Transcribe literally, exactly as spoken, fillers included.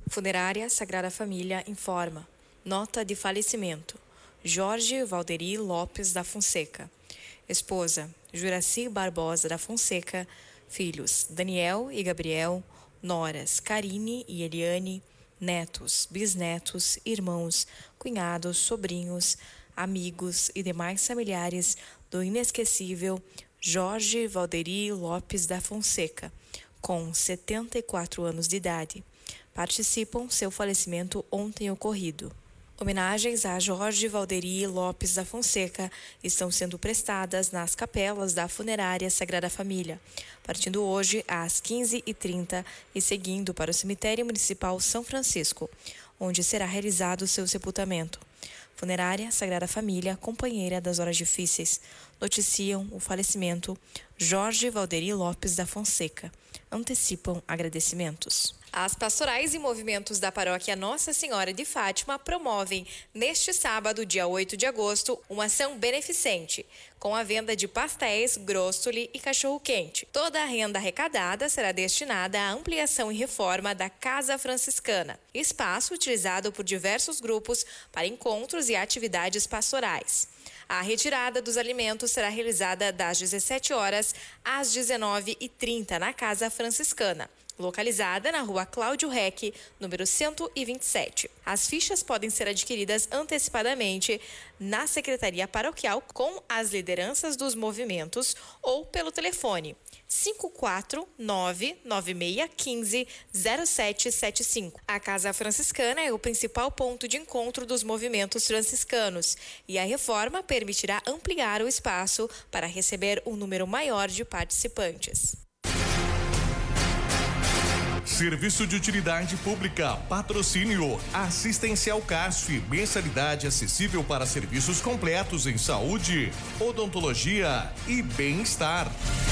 Funerária Sagrada Família informa. Nota de falecimento. Jorge Valderi Lopes da Fonseca. Esposa, Juraci Barbosa da Fonseca. Filhos, Daniel e Gabriel. Noras, Karine e Eliane. Netos, bisnetos, irmãos, cunhados, sobrinhos, amigos e demais familiares do inesquecível Jorge Valderi Lopes da Fonseca, com setenta e quatro anos de idade. Participam seu falecimento ontem ocorrido. Homenagens a Jorge Valderi Lopes da Fonseca estão sendo prestadas nas capelas da Funerária Sagrada Família, partindo hoje às quinze e trinta e seguindo para o Cemitério Municipal São Francisco, onde será realizado seu sepultamento. Funerária Sagrada Família, companheira das horas difíceis, noticiam o falecimento Jorge Valderi Lopes da Fonseca. Antecipam agradecimentos. As pastorais e movimentos da paróquia Nossa Senhora de Fátima promovem, neste sábado, dia oito de agosto, uma ação beneficente, com a venda de pastéis, grossoli e cachorro-quente. Toda a renda arrecadada será destinada à ampliação e reforma da Casa Franciscana, espaço utilizado por diversos grupos para encontros e atividades pastorais. A retirada dos alimentos será realizada das dezessete horas às dezenove e trinta na Casa Franciscana, localizada na rua Cláudio Reck, número cento e vinte e sete. As fichas podem ser adquiridas antecipadamente na Secretaria Paroquial com as lideranças dos movimentos ou pelo telefone cinco quatro nove nove seis um cinco zero sete sete cinco. A Casa Franciscana é o principal ponto de encontro dos movimentos franciscanos e a reforma permitirá ampliar o espaço para receber um número maior de participantes. Serviço de utilidade pública, patrocínio, Assistencial Casf, mensalidade acessível para serviços completos em saúde, odontologia e bem-estar.